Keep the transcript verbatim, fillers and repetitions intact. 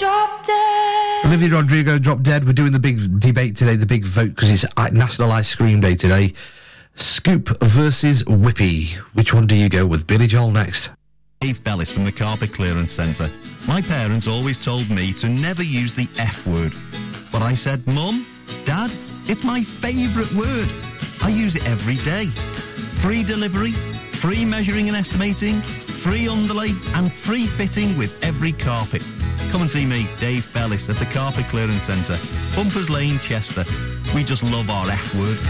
drop dead. Olivia Rodrigo, Drop Dead. We're doing the big debate today, the big vote, because it's National Ice Cream Day today. Scoop versus Whippy. Which one do you go with? Billy Joel next. Dave Bellis from the Carpet Clearance Centre. My parents always told me to never use the F word. But I said, Mum, Dad, it's my favourite word. I use it every day. Free delivery, free measuring and estimating, free underlay and free fitting with every carpet. Come and see me, Dave Bellis, at the Carpet Clearance Centre, Bumpers Lane, Chester. We just love our F word.